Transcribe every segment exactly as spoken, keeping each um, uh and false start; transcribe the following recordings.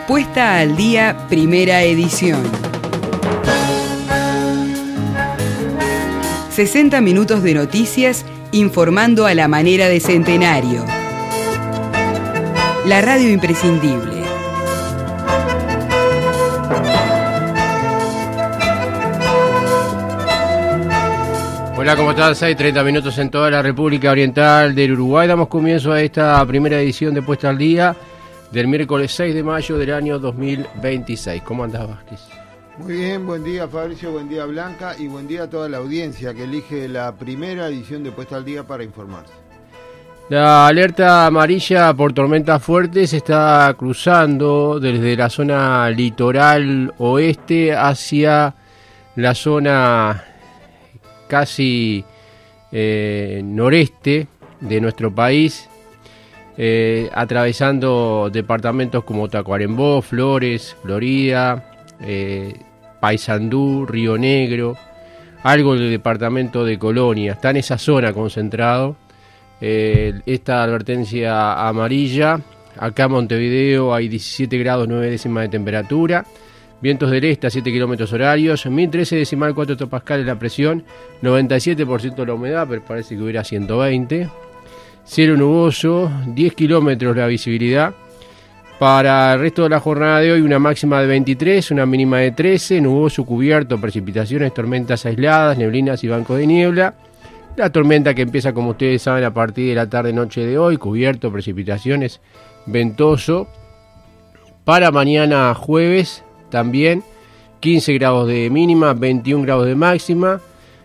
Puesta al Día, primera edición. sesenta minutos de noticias informando a la manera de Centenario. La radio imprescindible. Hola, ¿cómo están? seis, treinta minutos en toda la República Oriental del Uruguay. Damos comienzo a esta primera edición de Puesta al Día del miércoles seis de mayo del año dos mil veintiséis. ¿Cómo andás, Vázquez? Muy bien, buen día Fabricio, buen día Blanca y buen día a toda la audiencia que elige la primera edición de Puesta al Día para informarse. La alerta amarilla por tormentas fuertes está cruzando desde la zona litoral oeste hacia la zona casi eh, noreste de nuestro país, eh, atravesando departamentos como Tacuarembó, Flores, Florida, eh, Paysandú, Río Negro, algo del departamento de Colonia. Está en esa zona concentrado eh, esta advertencia amarilla. Acá en Montevideo hay diecisiete grados nueve décimas de temperatura. Vientos del este a siete kilómetros horarios, mil trece decimal cuatro hectopascales la presión, noventa y siete por ciento la humedad, pero parece que hubiera ciento veinte. Cielo nuboso, diez kilómetros la visibilidad. Para el resto de la jornada de hoy, una máxima de veintitrés, una mínima de trece, nuboso cubierto, precipitaciones, tormentas aisladas, neblinas y bancos de niebla. La tormenta que empieza, como ustedes saben, a partir de la tarde-noche de hoy, cubierto, precipitaciones, ventoso. Para mañana jueves, también quince grados de mínima, veintiún grados de máxima,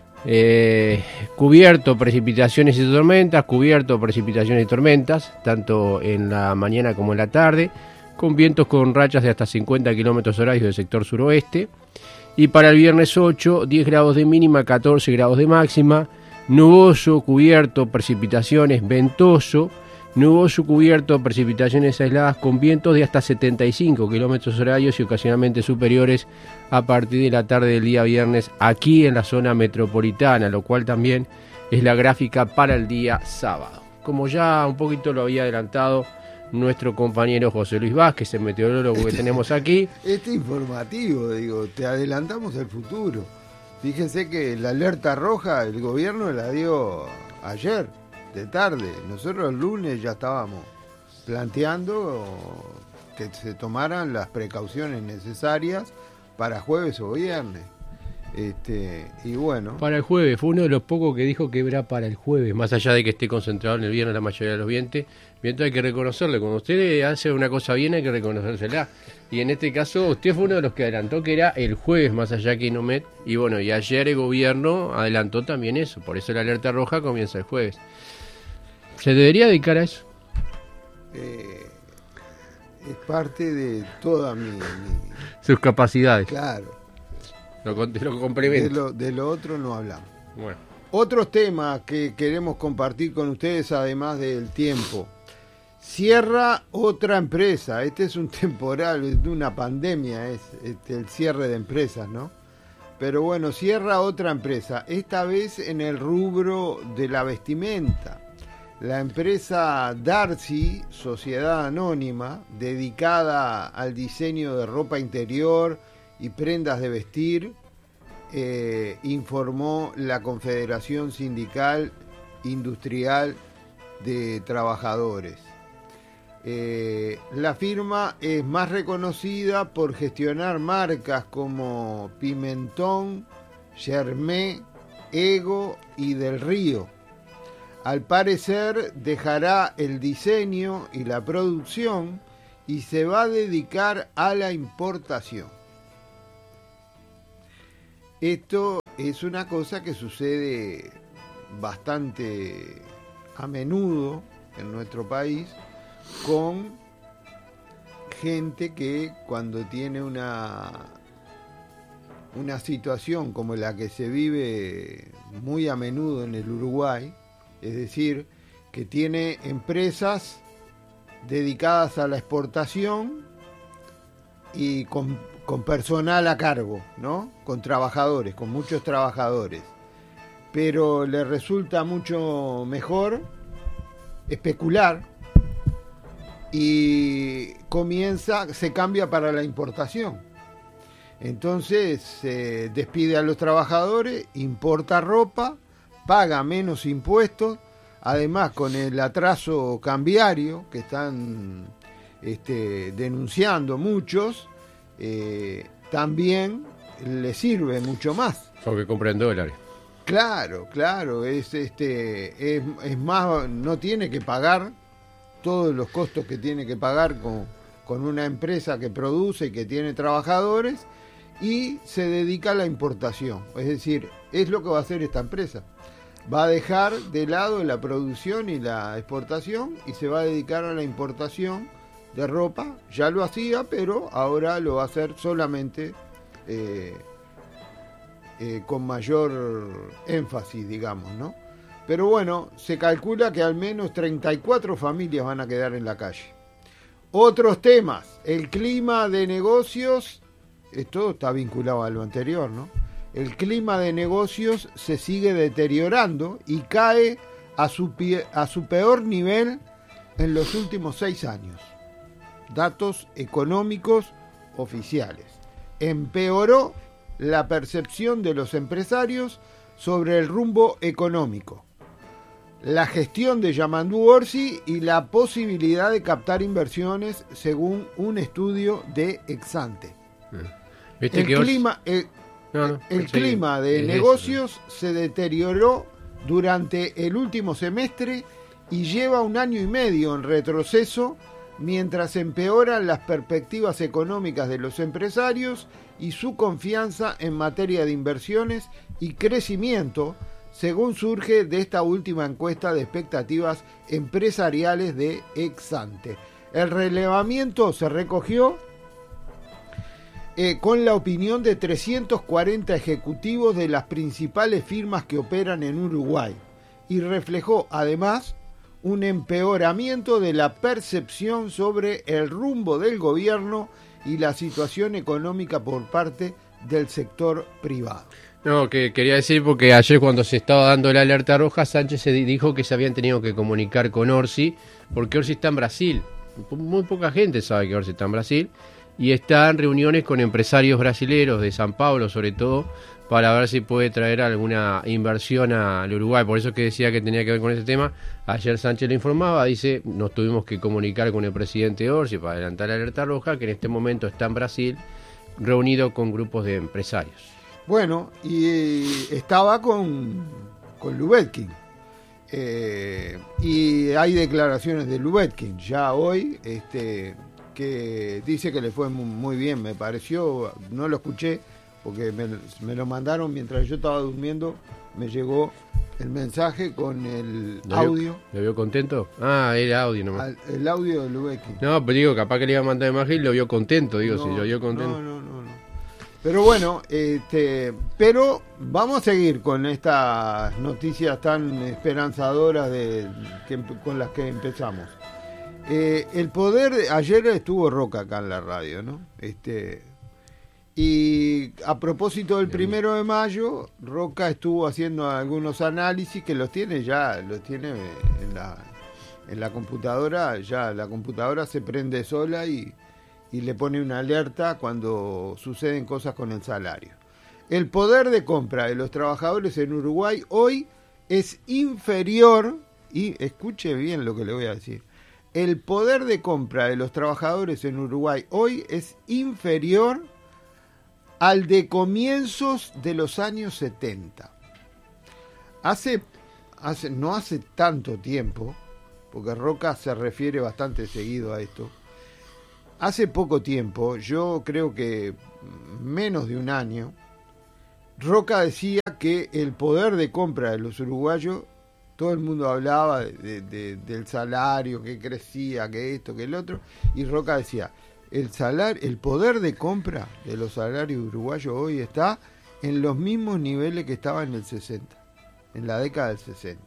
eh, cubierto, precipitaciones y tormentas, cubierto, precipitaciones y tormentas, tanto en la mañana como en la tarde, con vientos con rachas de hasta cincuenta kilómetros horarios del sector suroeste. Y para el viernes ocho, diez grados de mínima, catorce grados de máxima, nuboso, cubierto, precipitaciones, ventoso, nuboso cubierto, precipitaciones aisladas con vientos de hasta setenta y cinco kilómetros horarios y ocasionalmente superiores a partir de la tarde del día viernes aquí en la zona metropolitana, lo cual también es la gráfica para el día sábado. Como ya un poquito lo había adelantado nuestro compañero José Luis Vázquez, el meteorólogo este, que tenemos aquí. Este informativo, digo, te adelantamos el futuro. Fíjense que la alerta roja el gobierno la dio ayer de tarde. Nosotros el lunes ya estábamos planteando que se tomaran las precauciones necesarias para jueves o viernes. Este, y bueno. Para el jueves, fue uno de los pocos que dijo que era para el jueves, más allá de que esté concentrado en el viernes la mayoría de los vientos. Vientos hay que reconocerle, cuando usted hace una cosa bien hay que reconocérsela. Y en este caso usted fue uno de los que adelantó que era el jueves, más allá que Inomet. Y bueno, y ayer el gobierno adelantó también eso, por eso la alerta roja comienza el jueves. ¿Se debería dedicar a eso? Eh, es parte de toda mi, mi... sus capacidades. Claro. Lo, lo complemento. De lo, de lo otro no hablamos. Bueno. Otros temas que queremos compartir con ustedes, además del tiempo. Cierra otra empresa. Este es un temporal, es una pandemia, es este, el cierre de empresas, ¿no? Pero bueno, cierra otra empresa. Esta vez en el rubro de la vestimenta. La empresa Darcy, sociedad anónima, dedicada al diseño de ropa interior y prendas de vestir, eh, informó la Confederación Sindical Industrial de Trabajadores. Eh, la firma es más reconocida por gestionar marcas como Pimentón, Germé, Ego y Del Río. Al parecer dejará el diseño y la producción y se va a dedicar a la importación. Esto es una cosa que sucede bastante a menudo en nuestro país con gente que cuando tiene una, una situación como la que se vive muy a menudo en el Uruguay, es decir, que tiene empresas dedicadas a la exportación y con, con personal a cargo, ¿no? Con trabajadores, con muchos trabajadores. Pero le resulta mucho mejor especular y comienza, se cambia para la importación. Entonces se eh, despide a los trabajadores, importa ropa, paga menos impuestos, además con el atraso cambiario que están este, denunciando muchos, eh, también le sirve mucho más. Porque compran dólares. Claro, claro, es este es, es más, no tiene que pagar todos los costos que tiene que pagar con, con una empresa que produce y que tiene trabajadores, y se dedica a la importación. Es decir, es lo que va a hacer esta empresa. Va a dejar de lado la producción y la exportación y se va a dedicar a la importación de ropa. Ya lo hacía, pero ahora lo va a hacer solamente eh, eh, con mayor énfasis, digamos, ¿no? Pero bueno, se calcula que al menos treinta y cuatro familias van a quedar en la calle. Otros temas, el clima de negocios, esto está vinculado a lo anterior, ¿no? El clima de negocios se sigue deteriorando y cae a su, pie, a su peor nivel en los últimos seis años. Datos económicos oficiales. Empeoró la percepción de los empresarios sobre el rumbo económico, la gestión de Yamandu Orsi y la posibilidad de captar inversiones, según un estudio de Exante. ¿Viste el que clima, el, no, no, el sí, clima de es negocios eso, ¿no? se deterioró durante el último semestre y lleva un año y medio en retroceso, mientras empeoran las perspectivas económicas de los empresarios y su confianza en materia de inversiones y crecimiento, según surge de esta última encuesta de expectativas empresariales de Exante. El relevamiento se recogió eh, con la opinión de trescientos cuarenta ejecutivos de las principales firmas que operan en Uruguay y reflejó además un empeoramiento de la percepción sobre el rumbo del gobierno y la situación económica por parte del sector privado. No, que quería decir porque ayer cuando se estaba dando la alerta roja, Sánchez se dijo que se habían tenido que comunicar con Orsi, porque Orsi está en Brasil. Muy poca gente sabe que Orsi está en Brasil, y está en reuniones con empresarios brasileros de San Pablo, sobre todo, para ver si puede traer alguna inversión al Uruguay. Por eso es que decía que tenía que ver con ese tema. Ayer Sánchez le informaba, dice, nos tuvimos que comunicar con el presidente Orsi para adelantar la alerta roja, que en este momento está en Brasil, reunido con grupos de empresarios. Bueno, y estaba con, con Lubetkin. Eh, y hay declaraciones de Lubetkin ya hoy, este, que dice que le fue muy, muy bien, me pareció, no lo escuché, porque me, me lo mandaron mientras yo estaba durmiendo, me llegó el mensaje con el ¿Lo audio. vio, ¿Lo vio contento? Ah, era audio nomás. Al, el audio de Lubetkin. No, pero digo, capaz que le iba a mandar imagen y lo vio contento, digo, no, si lo vio contento. No, no, no, no. Pero bueno, este, pero vamos a seguir con estas noticias tan esperanzadoras de, que, con las que empezamos. Eh, el poder, ayer estuvo Roca acá en la radio, ¿no? Este, y a propósito del primero de mayo, Roca estuvo haciendo algunos análisis que los tiene ya, los tiene en la, en la computadora, ya la computadora se prende sola y y le pone una alerta cuando suceden cosas con el salario. El poder de compra de los trabajadores en Uruguay hoy es inferior, y escuche bien lo que le voy a decir, el poder de compra de los trabajadores en Uruguay hoy es inferior al de comienzos de los años setenta. Hace, hace, no hace tanto tiempo, porque Roca se refiere bastante seguido a esto, hace poco tiempo, yo creo que menos de un año, Roca decía que el poder de compra de los uruguayos, todo el mundo hablaba de, de, del salario, que crecía, que esto, que el otro, y Roca decía, el salario, el poder de compra de los salarios uruguayos hoy está en los mismos niveles que estaba en el sesenta, en la década del sesenta.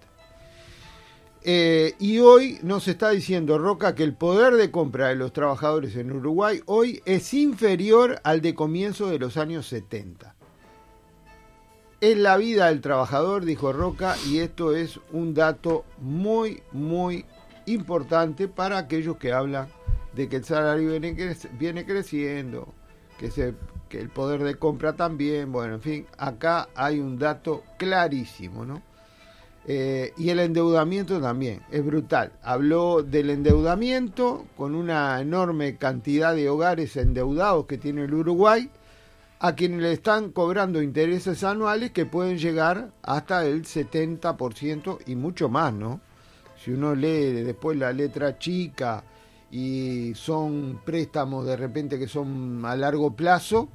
Eh, y hoy nos está diciendo Roca que el poder de compra de los trabajadores en Uruguay hoy es inferior al de comienzo de los años setenta. Es la vida del trabajador, dijo Roca, y esto es un dato muy, muy importante para aquellos que hablan de que el salario viene, cre- viene creciendo, que, se, que el poder de compra también, bueno, en fin, acá hay un dato clarísimo, ¿no? Eh, y el endeudamiento también, es brutal. Habló del endeudamiento con una enorme cantidad de hogares endeudados que tiene el Uruguay, a quienes le están cobrando intereses anuales que pueden llegar hasta el setenta por ciento y mucho más, ¿no? Si uno lee después la letra chica y son préstamos de repente que son a largo plazo,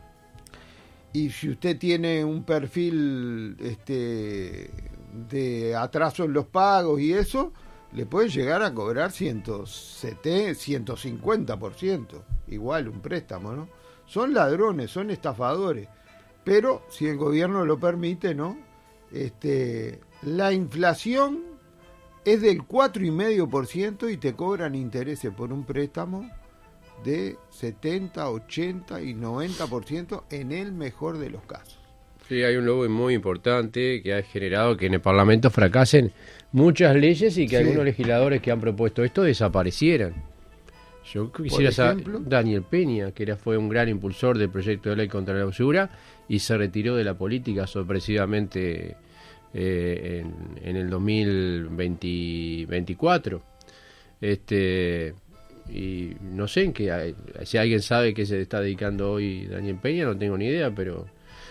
y si usted tiene un perfil este, de atraso en los pagos y eso, le puede llegar a cobrar ciento setenta, ciento cincuenta por ciento, igual un préstamo, ¿no? Son ladrones, son estafadores, pero si el gobierno lo permite, ¿no? Este, la inflación es del cuatro coma cinco por ciento y te cobran intereses por un préstamo de setenta, ochenta y noventa por ciento en el mejor de los casos. Sí, hay un lobby muy importante que ha generado que en el Parlamento fracasen muchas leyes y que Sí. algunos legisladores que han propuesto esto desaparecieran. Yo quisiera saber, Daniel Peña, que era, fue un gran impulsor del proyecto de ley contra la usura y se retiró de la política sorpresivamente eh, en, en el dos mil veinticuatro. Este... Y no sé en qué, si alguien sabe que se está dedicando hoy Daniel Peña, no tengo ni idea, pero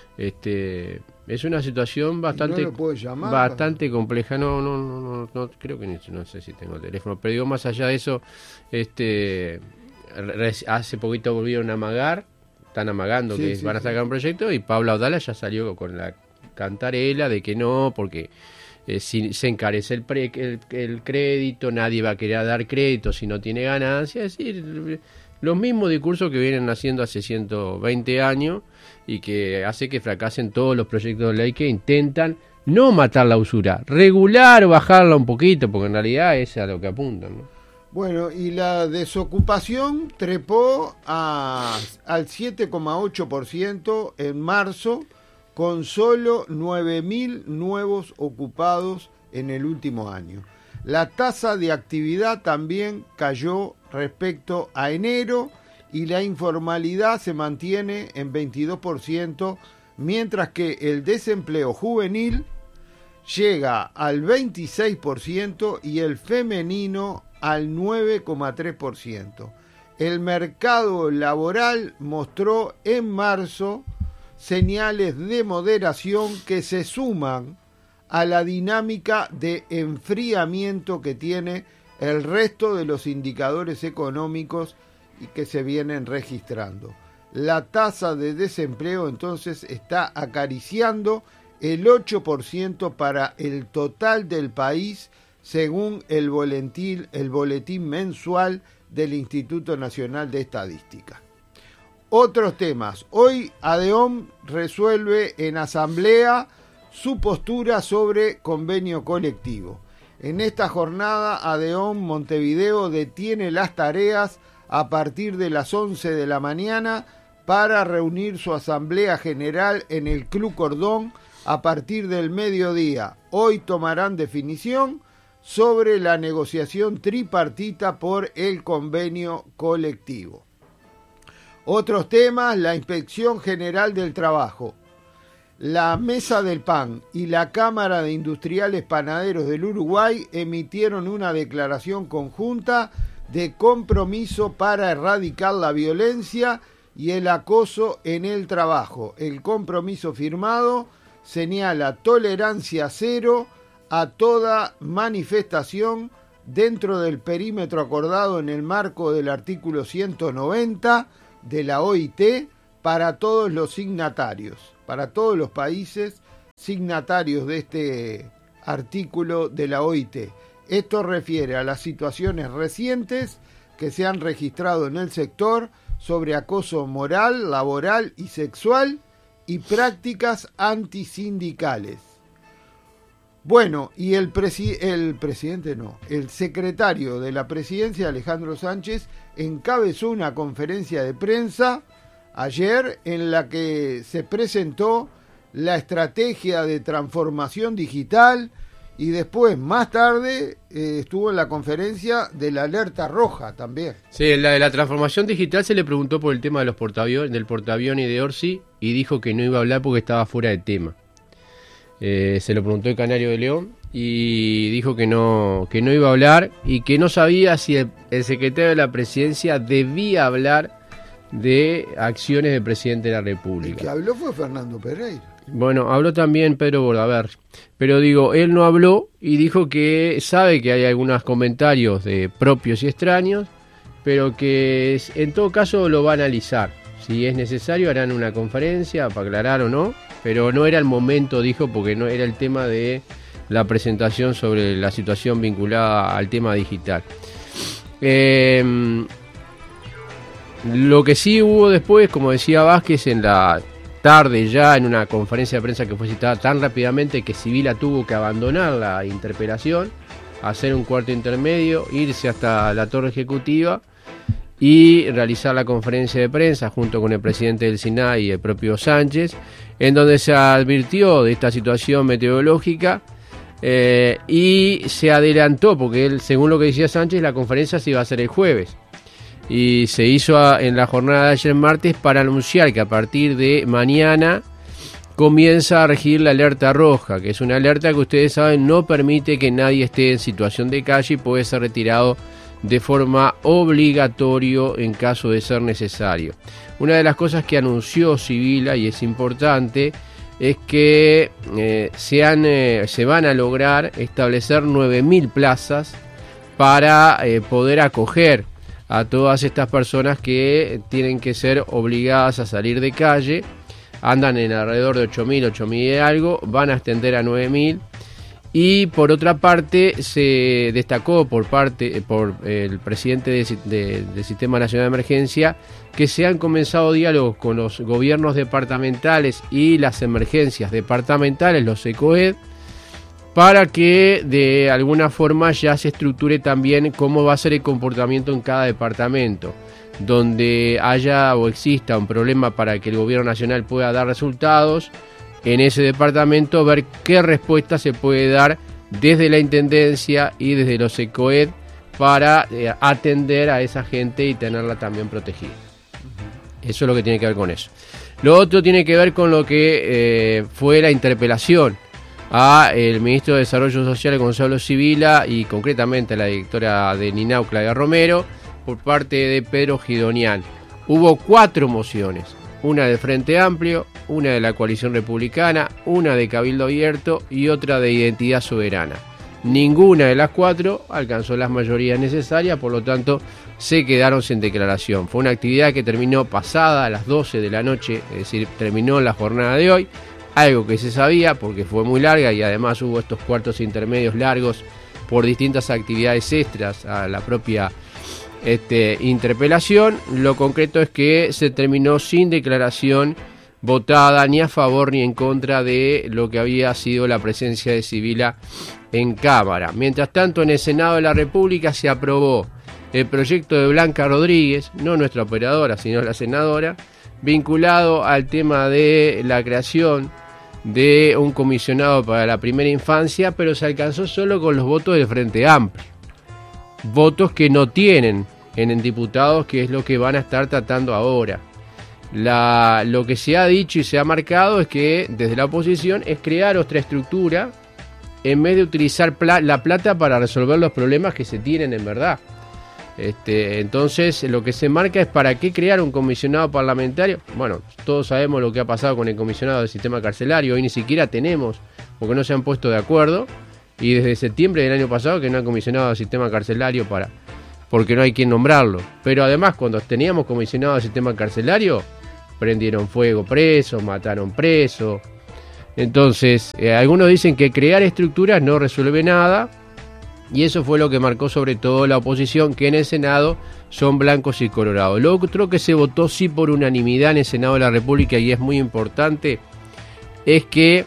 este es una situación bastante ¿No lo puedo llamar? bastante compleja. No, no, no, no, no creo que ni, no sé si tengo el teléfono, pero digo, más allá de eso, este hace poquito volvieron a amagar, están amagando Sí, que sí, van a sí. sacar un proyecto y Pablo Audala ya salió con la cantarela de que no, porque Eh, si se encarece el, pre, el, el crédito, nadie va a querer dar crédito si no tiene ganancia. Es decir, los mismos discursos que vienen haciendo hace ciento veinte años y que hace que fracasen todos los proyectos de ley que intentan no matar la usura, regular o bajarla un poquito, porque en realidad es a lo que apuntan, ¿no? Bueno, y la desocupación trepó a, al siete coma ocho por ciento en marzo, con solo nueve mil nuevos ocupados en el último año. La tasa de actividad también cayó respecto a enero y la informalidad se mantiene en veintidós por ciento, mientras que el desempleo juvenil llega al veintiséis por ciento y el femenino al nueve coma tres por ciento. El mercado laboral mostró en marzo señales de moderación que se suman a la dinámica de enfriamiento que tiene el resto de los indicadores económicos y que se vienen registrando. La tasa de desempleo entonces está acariciando el ocho por ciento para el total del país, según el boletín, el boletín mensual del Instituto Nacional de Estadística. Otros temas. Hoy ADEOM resuelve en asamblea su postura sobre convenio colectivo. En esta jornada, ADEOM Montevideo detiene las tareas a partir de las once de la mañana para reunir su asamblea general en el Club Cordón a partir del mediodía. Hoy tomarán definición sobre la negociación tripartita por el convenio colectivo. Otros temas, la Inspección General del Trabajo, la Mesa del Pan y la Cámara de Industriales Panaderos del Uruguay emitieron una declaración conjunta de compromiso para erradicar la violencia y el acoso en el trabajo. El compromiso firmado señala tolerancia cero a toda manifestación dentro del perímetro acordado en el marco del artículo ciento noventa de la O I T para todos los signatarios, para todos los países signatarios de este artículo de la O I T. Esto refiere a las situaciones recientes que se han registrado en el sector sobre acoso moral, laboral y sexual y prácticas antisindicales. Bueno, y el, presi- el presidente no, el secretario de la presidencia, Alejandro Sánchez, encabezó una conferencia de prensa ayer en la que se presentó la estrategia de transformación digital y después, más tarde, eh, estuvo en la conferencia de la alerta roja también. Sí, la de la transformación digital se le preguntó por el tema de los portaaviones, del portaaviones y de Orsi, y dijo que no iba a hablar porque estaba fuera de tema. Eh, se lo preguntó el Canario de León y dijo que no, que no iba a hablar y que no sabía si el, el secretario de la presidencia debía hablar de acciones del presidente de la República. El que habló fue Fernando Pereira. Bueno, habló también Pedro Bordaber, pero digo, él no habló y dijo que sabe que hay algunos comentarios de propios y extraños, pero que en todo caso lo va a analizar. Si es necesario harán una conferencia para aclarar o no, pero no era el momento, dijo, porque no era el tema de la presentación sobre la situación vinculada al tema digital. Eh, lo que sí hubo después, como decía Vázquez, en la tarde ya en una conferencia de prensa que fue citada tan rápidamente que Sibila tuvo que abandonar la interpelación, hacer un cuarto intermedio, irse hasta la torre ejecutiva y realizar la conferencia de prensa junto con el presidente del SINAI y el propio Sánchez, en donde se advirtió de esta situación meteorológica eh, y se adelantó, porque él, según lo que decía Sánchez, la conferencia se iba a hacer el jueves. Y se hizo a, en la jornada de ayer martes para anunciar que a partir de mañana comienza a regir la alerta roja, que es una alerta que ustedes saben no permite que nadie esté en situación de calle y puede ser retirado de forma obligatoria en caso de ser necesario. Una de las cosas que anunció Sibila, y es importante, es que eh, se, han, eh, se van a lograr establecer nueve mil plazas para eh, poder acoger a todas estas personas que tienen que ser obligadas a salir de calle. Andan en alrededor de ocho mil, ocho mil y algo, van a extender a nueve mil. Y por otra parte se destacó por parte por el presidente de, de, del Sistema Nacional de Emergencia que se han comenzado diálogos con los gobiernos departamentales y las emergencias departamentales, los ECOED, para que de alguna forma ya se estructure también cómo va a ser el comportamiento en cada departamento, donde haya o exista un problema para que el gobierno nacional pueda dar resultados en ese departamento, ver qué respuesta se puede dar desde la Intendencia y desde los ECOED para eh, atender a esa gente y tenerla también protegida. Eso es lo que tiene que ver con eso. Lo otro tiene que ver con lo que eh, fue la interpelación a el ministro de Desarrollo Social Gonzalo Sibila y concretamente a la directora de Ninau, Claudia Romero, por parte de Pedro Gidonian. Hubo cuatro mociones, una del Frente Amplio, una de la Coalición Republicana, una de Cabildo Abierto y otra de Identidad Soberana. Ninguna de las cuatro alcanzó las mayorías necesarias, por lo tanto se quedaron sin declaración. Fue una actividad que terminó pasada a las doce de la noche, es decir, terminó la jornada de hoy, algo que se sabía porque fue muy larga y además hubo estos cuartos intermedios largos por distintas actividades extras a la propia este, interpelación. Lo concreto es que se terminó sin declaración votada ni a favor ni en contra de lo que había sido la presencia de Sibila en Cámara. Mientras tanto, en el Senado de la República se aprobó el proyecto de Blanca Rodríguez, no nuestra operadora, sino la senadora, vinculado al tema de la creación de un comisionado para la primera infancia, pero se alcanzó solo con los votos del Frente Amplio. Votos que no tienen en diputados, que es lo que van a estar tratando ahora. La, lo que se ha dicho y se ha marcado es que desde la oposición es crear otra estructura en vez de utilizar pla- la plata para resolver los problemas que se tienen en verdad. Este, entonces lo que se marca es para qué crear un comisionado parlamentario. Bueno, todos sabemos lo que ha pasado con el comisionado del sistema carcelario. Hoy ni siquiera tenemos, porque no se han puesto de acuerdo, y desde septiembre del año pasado que no han comisionado del sistema carcelario para, porque no hay quien nombrarlo. Pero además, cuando teníamos comisionado del sistema carcelario, prendieron fuego presos, mataron presos. Entonces eh, algunos dicen que crear estructuras no resuelve nada, y eso fue lo que marcó sobre todo la oposición, que en el Senado son blancos y colorados. Lo otro que se votó sí por unanimidad en el Senado de la República, y es muy importante, es que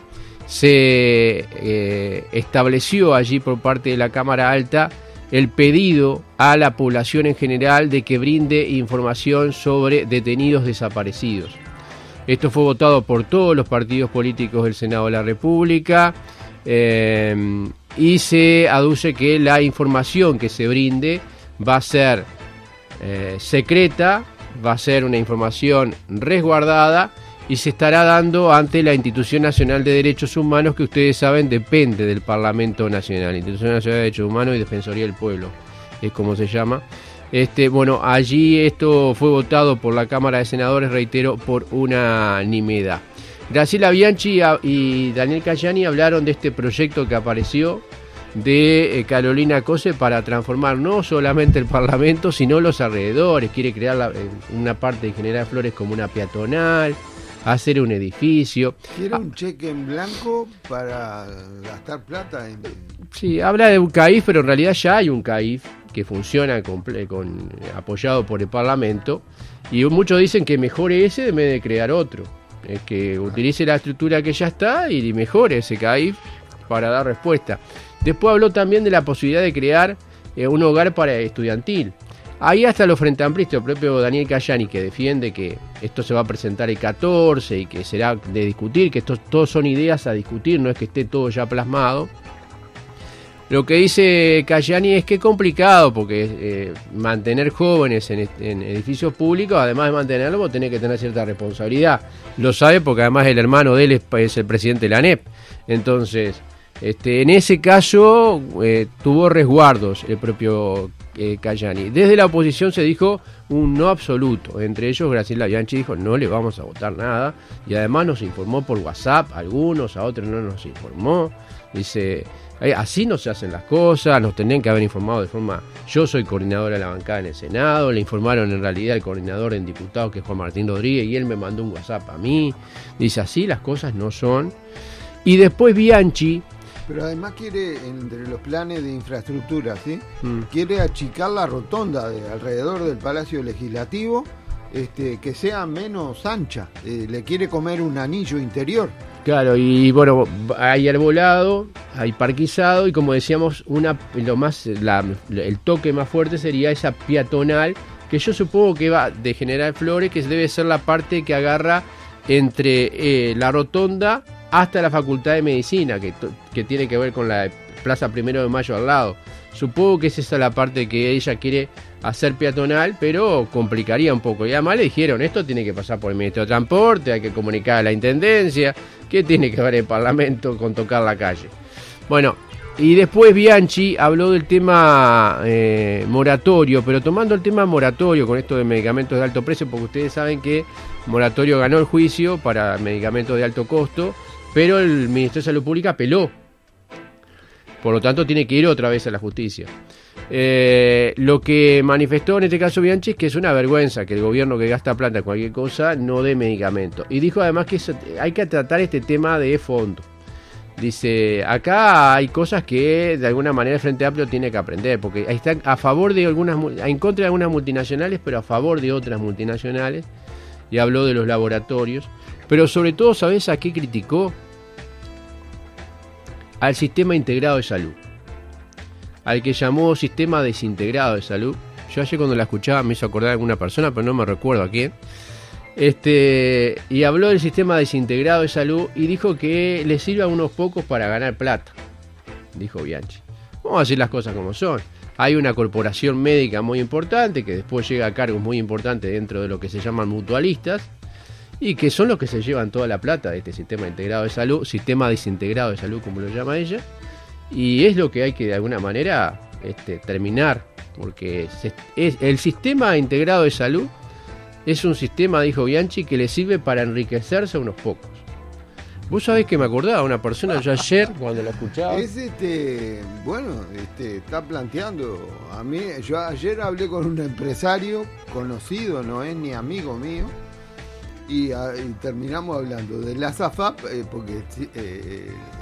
se eh, estableció allí por parte de la Cámara Alta el pedido a la población en general de que brinde información sobre detenidos desaparecidos. Esto fue votado por todos los partidos políticos del Senado de la República. Eh, y se aduce que la información que se brinde va a ser eh, secreta, va a ser una información resguardada y se estará dando ante la Institución Nacional de Derechos Humanos, que ustedes saben depende del Parlamento Nacional. Institución Nacional de Derechos Humanos y Defensoría del Pueblo es como se llama. Este, bueno, allí esto fue votado por la Cámara de Senadores, reitero, por unanimidad. Graciela Bianchi y Daniel Cayani hablaron de este proyecto que apareció de Carolina Cose para transformar no solamente el Parlamento, sino los alrededores. Quiere crear la, una parte de General Flores como una peatonal, hacer un edificio. ¿Quiere un cheque en blanco para gastar plata? En... Sí, habla de un C A I F, pero en realidad ya hay un C A I F que funciona con, con, apoyado por el Parlamento, y muchos dicen que mejore ese en vez de crear otro, es que utilice la estructura que ya está y mejore ese C A I F para dar respuesta. Después habló también de la posibilidad de crear eh, un hogar para estudiantil. Ahí hasta los frente amplistas, el propio Daniel Cayani, que defiende que esto se va a presentar el catorce y que será de discutir, que estos todos son ideas a discutir, no es que esté todo ya plasmado. Lo que dice Cayani es que es complicado, porque eh, mantener jóvenes en, en edificios públicos, además de mantenerlos, vos tenés que tener cierta responsabilidad. Lo sabe porque además el hermano de él es, es el presidente de la A N E P. Entonces, este, en ese caso eh, tuvo resguardos el propio eh, Cayani. Desde la oposición se dijo un no absoluto. Entre ellos, Graciela Bianchi dijo no le vamos a votar nada. Y además nos informó por WhatsApp, algunos, a otros no nos informó. Dice... Así no se hacen las cosas, nos tenían que haber informado de forma... Yo soy coordinadora de la bancada en el Senado, le informaron en realidad el coordinador en diputados, que es Juan Martín Rodríguez, y él me mandó un WhatsApp a mí. Dice, así las cosas no son. Y después Bianchi... Pero además quiere, entre los planes de infraestructura, ¿sí? Mm. Quiere achicar la rotonda de alrededor del Palacio Legislativo, este, que sea menos ancha. Eh, le quiere comer un anillo interior. Claro, y bueno, hay arbolado, hay parquizado, y como decíamos, una lo más la, el toque más fuerte sería esa peatonal, que yo supongo que va de General Flores, que debe ser la parte que agarra entre eh, la rotonda hasta la Facultad de Medicina, que, que tiene que ver con la Plaza Primero de Mayo al lado. Supongo que es esa la parte que ella quiere hacer peatonal, pero complicaría un poco. Y además le dijeron, esto tiene que pasar por el Ministro de Transporte, hay que comunicar a la Intendencia. ¿Qué tiene que ver el Parlamento con tocar la calle? Bueno, y después Bianchi habló del tema eh, moratorio, pero tomando el tema moratorio con esto de medicamentos de alto precio, porque ustedes saben que Moratorio ganó el juicio para medicamentos de alto costo, pero el Ministerio de Salud Pública apeló. Por lo tanto, tiene que ir otra vez a la justicia. Eh, lo que manifestó en este caso Bianchi es que es una vergüenza que el gobierno que gasta plata en cualquier cosa no dé medicamento. Y dijo además que hay que tratar este tema de fondo. Dice, acá hay cosas que de alguna manera el Frente Amplio tiene que aprender, porque ahí están a favor de algunas, en contra de algunas multinacionales, pero a favor de otras multinacionales. Y habló de los laboratorios. Pero sobre todo, ¿sabés a qué criticó? Al sistema integrado de salud, al que llamó sistema desintegrado de salud. Yo ayer cuando la escuchaba me hizo acordar a alguna persona, pero no me recuerdo a quién. Este, y habló del sistema desintegrado de salud y dijo que le sirve a unos pocos para ganar plata, dijo Bianchi. Vamos a decir las cosas como son. Hay una corporación médica muy importante que después llega a cargos muy importantes dentro de lo que se llaman mutualistas, y que son los que se llevan toda la plata de este sistema integrado de salud, sistema desintegrado de salud como lo llama ella, y es lo que hay que de alguna manera este, terminar, porque se, es, el sistema integrado de salud es un sistema, dijo Bianchi, que le sirve para enriquecerse a unos pocos. Vos sabés que me acordaba una persona, yo ayer cuando la escuchaba... Es este, bueno, este, está planteando, a mí, yo ayer hablé con un empresario conocido, no es ni amigo mío, Y, y terminamos hablando de la SAFAP, eh, porque eh,